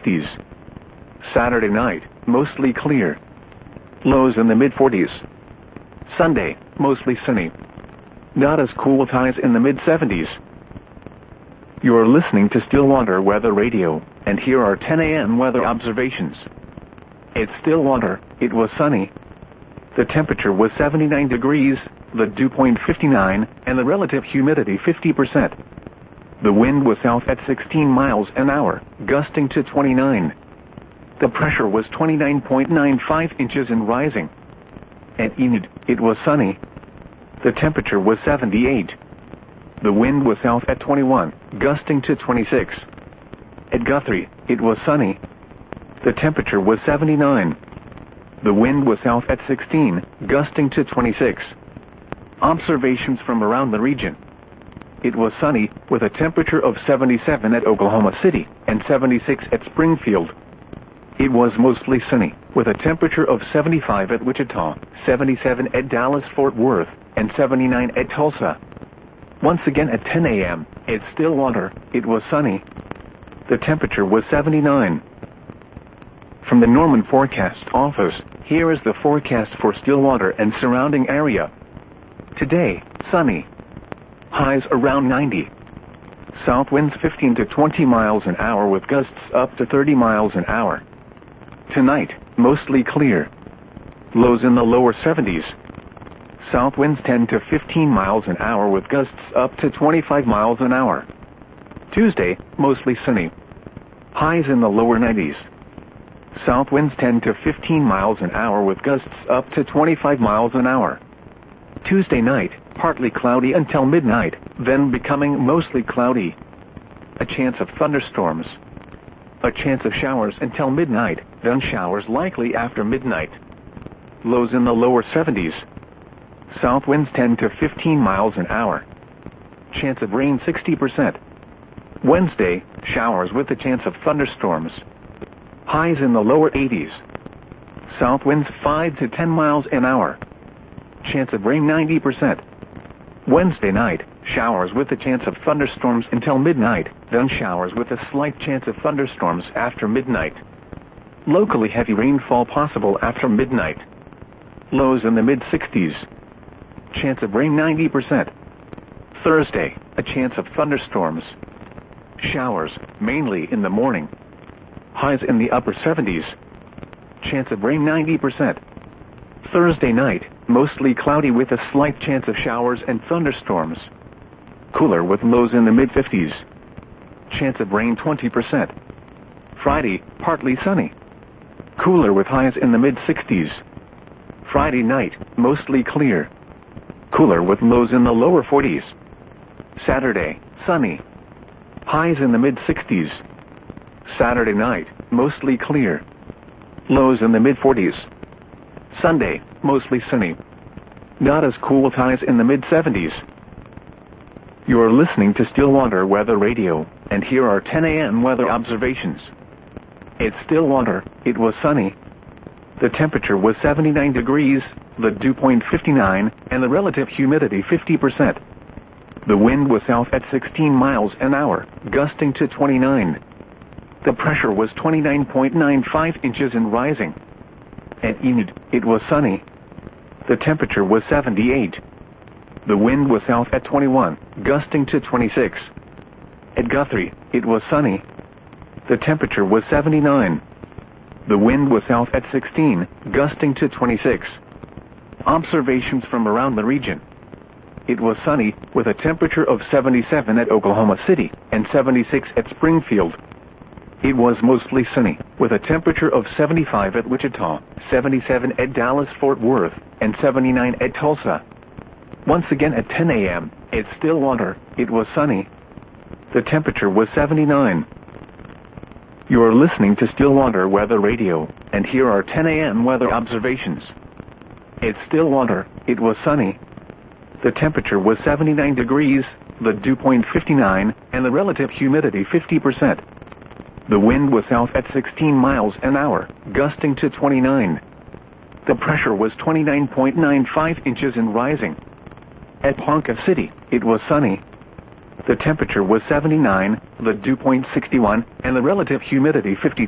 60s. Saturday night, mostly clear. Lows in the mid-40s. Sunday, mostly sunny. Not as cool with highs in the mid-70s. You're listening to Stillwater Weather Radio, and here are 10 a.m. weather observations. It's Stillwater, it was sunny. The temperature was 79 degrees, the dew point 59, and the relative humidity 50%. The wind was south at 16 miles an hour, gusting to 29. The pressure was 29.95 inches and rising. At Enid, it was sunny. The temperature was 78. The wind was south at 21, gusting to 26. At Guthrie, it was sunny. The temperature was 79. The wind was south at 16, gusting to 26. Observations from around the region. It was sunny, with a temperature of 77 at Oklahoma City, and 76 at Springfield. It was mostly sunny, with a temperature of 75 at Wichita, 77 at Dallas-Fort Worth, and 79 at Tulsa. Once again at 10 a.m., at Stillwater, it was sunny. The temperature was 79. From the Norman Forecast Office, here is the forecast for Stillwater and surrounding area. Today, sunny. Highs around 90. South winds 15 to 20 miles an hour with gusts up to 30 miles an hour. Tonight, mostly clear. Lows in the lower 70s. South winds 10 to 15 miles an hour with gusts up to 25 miles an hour. Tuesday, mostly sunny. Highs in the lower 90s. South winds 10 to 15 miles an hour with gusts up to 25 miles an hour. Tuesday night, partly cloudy until midnight, then becoming mostly cloudy. A chance of thunderstorms. A chance of showers until midnight, then showers likely after midnight. Lows in the lower 70s. South winds 10 to 15 miles an hour. Chance of rain 60%. Wednesday, showers with a chance of thunderstorms. Highs in the lower 80s. South winds 5 to 10 miles an hour. Chance of rain 90%. Wednesday night, showers with a chance of thunderstorms until midnight, then showers with a slight chance of thunderstorms after midnight. Locally heavy rainfall possible after midnight. Lows in the mid-60s. Chance of rain 90%. Thursday, a chance of thunderstorms. Showers, mainly in the morning. Highs in the upper 70s. Chance of rain 90%. Thursday night, mostly cloudy with a slight chance of showers and thunderstorms. Cooler with lows in the mid-50s. Chance of rain 20%. Friday, partly sunny. Cooler with highs in the mid-60s. Friday night, mostly clear. Cooler with lows in the lower 40s. Saturday, sunny. Highs in the mid-60s. Saturday night, mostly clear. Lows in the mid-40s. Sunday, mostly sunny. Not as cool with highs in the mid-70s. You're listening to Stillwater Weather Radio, and here are 10 a.m. weather observations. It's Stillwater, it was sunny. The temperature was 79 degrees, the dew point 59, and the relative humidity 50%. The wind was south at 16 miles an hour, gusting to 29. The pressure was 29.95 inches and rising. At Enid, it was sunny. The temperature was 78. The wind was south at 21, gusting to 26. At Guthrie, it was sunny. The temperature was 79. The wind was south at 16, gusting to 26. Observations from around the region. It was sunny, with a temperature of 77 at Oklahoma City, and 76 at Springfield. It was mostly sunny, with a temperature of 75 at Wichita, 77 at Dallas-Fort Worth, and 79 at Tulsa. Once again at 10 a.m., at Stillwater, it was sunny. The temperature was 79. You're listening to Stillwater Weather Radio, and here are 10 a.m. weather observations. At Stillwater, it was sunny. The temperature was 79 degrees, the dew point 59, and the relative humidity 50%. The wind was south at 16 miles an hour, gusting to 29. The pressure was 29.95 inches and rising. At Ponca City, it was sunny. The temperature was 79, the dew point 61, and the relative humidity 52%.